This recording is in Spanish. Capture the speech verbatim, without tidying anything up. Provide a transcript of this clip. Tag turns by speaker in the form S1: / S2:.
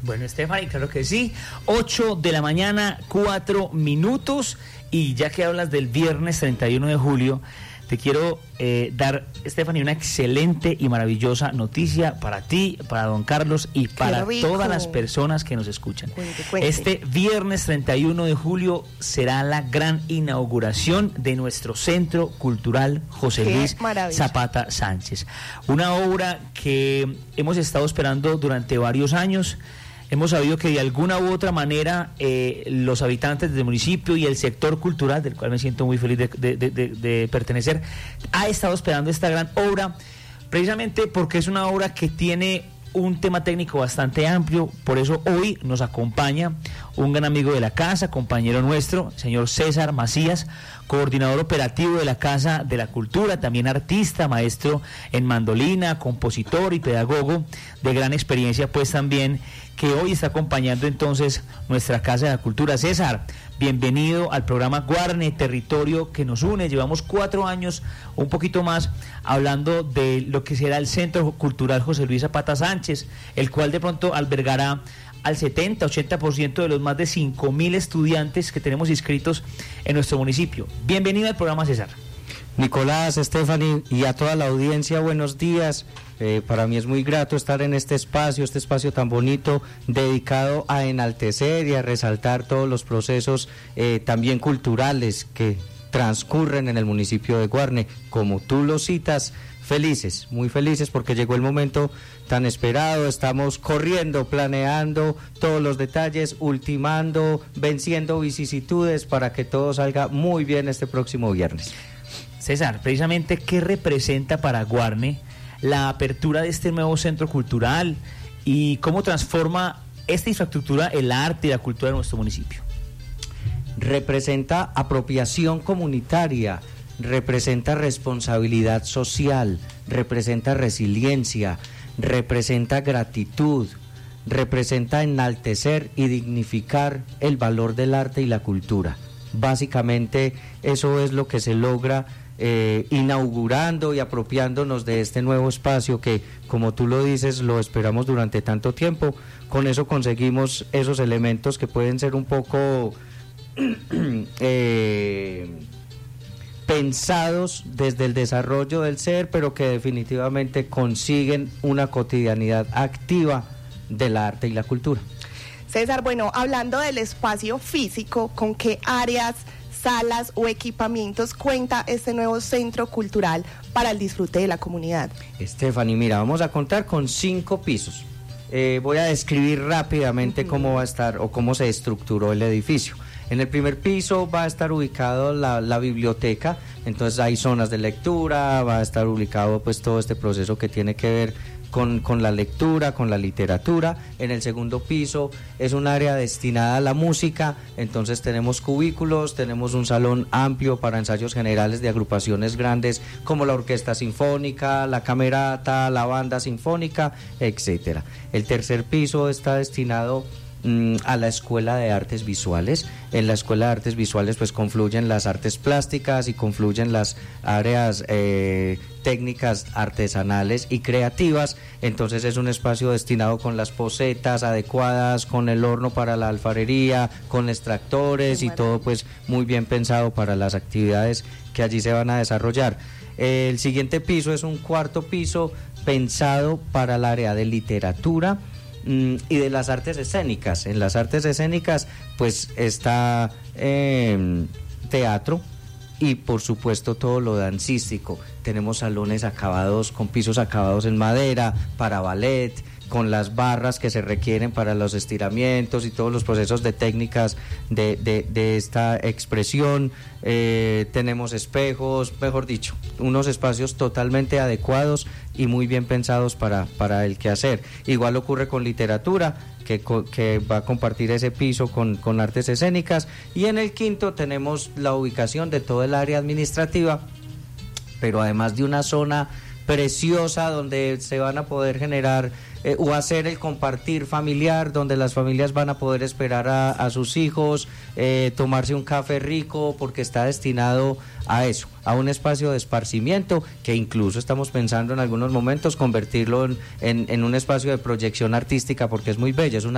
S1: Bueno, Stephanie, claro que sí. ocho de la mañana, cuatro minutos. Y ya que hablas del viernes treinta y uno de julio, te quiero eh, dar, Stephanie, una excelente y maravillosa noticia para ti, para don Carlos y para todas las personas que nos escuchan. Cuente, cuente. Este viernes treinta y uno de julio será la gran inauguración de nuestro Centro Cultural José Qué Luis maravilla. Zapata Sánchez. Una obra que hemos estado esperando durante varios años. Hemos sabido que de alguna u otra manera eh, los habitantes del municipio y el sector cultural, del cual me siento muy feliz de, de, de, de, de pertenecer, ha estado esperando esta gran obra, precisamente porque es una obra que tiene un tema técnico bastante amplio. Por eso hoy nos acompaña un gran amigo de la casa, compañero nuestro, señor César Macías, coordinador operativo de la Casa de la Cultura, también artista, maestro en mandolina, compositor y pedagogo de gran experiencia, pues también, que hoy está acompañando entonces nuestra Casa de la Cultura. César, bienvenido al programa Guarne, territorio que nos une. Llevamos cuatro años, un poquito más, hablando de lo que será el Centro Cultural José Luis Zapata Sánchez, el cual de pronto albergará al setenta, ochenta por ciento de los más de cinco mil estudiantes que tenemos inscritos en nuestro municipio. Bienvenido al programa, César.
S2: Nicolás, Stephanie y a toda la audiencia, buenos días. Eh, para mí es muy grato estar en este espacio, este espacio tan bonito, dedicado a enaltecer y a resaltar todos los procesos eh, también culturales que transcurren en el municipio de Guarne. Como tú lo citas, felices, muy felices porque llegó el momento tan esperado. Estamos corriendo, planeando todos los detalles, ultimando, venciendo vicisitudes para que todo salga muy bien este próximo viernes.
S1: César, precisamente, ¿qué representa para Guarne la apertura de este nuevo centro cultural y cómo transforma esta infraestructura el arte y la cultura de nuestro municipio?
S2: Representa apropiación comunitaria, representa responsabilidad social, representa resiliencia, representa gratitud, representa enaltecer y dignificar el valor del arte y la cultura. Básicamente eso es lo que se logra Eh, inaugurando y apropiándonos de este nuevo espacio que, como tú lo dices, lo esperamos durante tanto tiempo. Con eso conseguimos esos elementos que pueden ser un poco eh, pensados desde el desarrollo del ser, pero que definitivamente consiguen una cotidianidad activa del arte y la cultura.
S3: César, bueno, hablando del espacio físico, ¿con qué áreas, salas o equipamientos cuenta este nuevo centro cultural para el disfrute de la comunidad?
S2: Stephanie, mira, vamos a contar con cinco pisos. Eh, voy a describir rápidamente uh-huh. cómo va a estar o cómo se estructuró el edificio. En el primer piso va a estar ubicado la, la biblioteca, entonces hay zonas de lectura, va a estar ubicado pues todo este proceso que tiene que ver Con, con la lectura, con la literatura. En el segundo piso es un área destinada a la música, entonces tenemos cubículos, tenemos un salón amplio para ensayos generales de agrupaciones grandes como la Orquesta Sinfónica, la Camerata, la Banda Sinfónica, etcétera. El tercer piso está destinado a la Escuela de Artes Visuales. En la Escuela de Artes Visuales pues confluyen las artes plásticas y confluyen las áreas eh, técnicas artesanales y creativas, entonces es un espacio destinado con las posetas adecuadas, con el horno para la alfarería, con extractores y todo pues muy bien pensado para las actividades que allí se van a desarrollar. El siguiente piso es un cuarto piso pensado para el área de literatura y de las artes escénicas. En las artes escénicas pues está eh, teatro y por supuesto todo lo dancístico. Tenemos salones acabados con pisos acabados en madera para ballet, con las barras que se requieren para los estiramientos y todos los procesos de técnicas de, de, de esta expresión. Eh, tenemos espejos, mejor dicho, unos espacios totalmente adecuados y muy bien pensados para, para el quehacer. Igual ocurre con literatura, que, que va a compartir ese piso con, con artes escénicas. Y en el quinto tenemos la ubicación de todo el área administrativa, pero además de una zona preciosa donde se van a poder generar eh, o hacer el compartir familiar, donde las familias van a poder esperar a, a sus hijos, eh, tomarse un café rico, porque está destinado a eso, a un espacio de esparcimiento que incluso estamos pensando en algunos momentos convertirlo en, en, en un espacio de proyección artística, porque es muy bello, es una